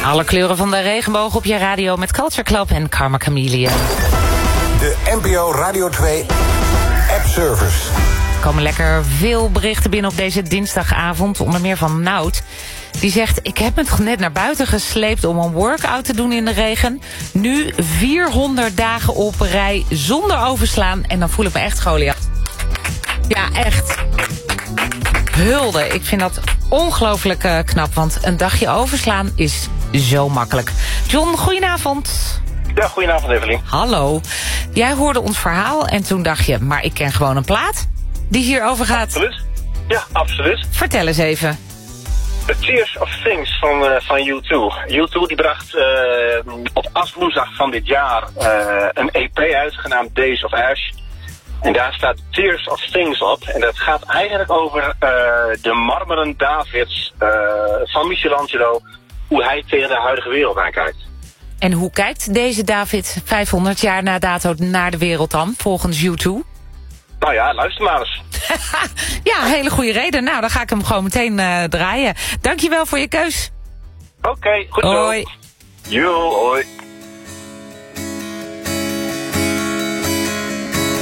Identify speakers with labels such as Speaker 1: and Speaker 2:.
Speaker 1: Alle kleuren van de regenboog op je radio met Culture Club en Karma Chameleon.
Speaker 2: De NPO Radio 2 App Service.
Speaker 1: Er komen lekker veel berichten binnen op deze dinsdagavond. Onder meer van Nout. Die zegt, ik heb me toch net naar buiten gesleept om een workout te doen in de regen. Nu 400 dagen op rij zonder overslaan. En dan voel ik me echt Goliath. Ja, echt. Hulde. Ik vind dat ongelooflijk knap. Want een dagje overslaan is zo makkelijk. John, goedenavond.
Speaker 3: Ja, goedenavond Evelien.
Speaker 1: Hallo. Jij hoorde ons verhaal en toen dacht je, maar ik ken gewoon een plaat die hierover gaat.
Speaker 3: Absoluut. Ja, absoluut.
Speaker 1: Vertel eens even.
Speaker 3: The Tears of Things van U2. U2 die bracht op aswoensdag van dit jaar een EP uit, genaamd Days of Ash. En daar staat Tears of Things op. En dat gaat eigenlijk over de marmeren Davids van Michelangelo. Hoe hij tegen de huidige wereld aankijkt.
Speaker 1: En hoe kijkt deze David 500 jaar na dato naar de wereld dan, volgens U2?
Speaker 3: Nou ja, luister maar eens.
Speaker 1: Ja, hele goede reden. Nou, dan ga ik hem gewoon meteen draaien. Dankjewel voor je keus.
Speaker 3: Oké, goed zo.
Speaker 1: Hoi.
Speaker 3: Yo, hoi.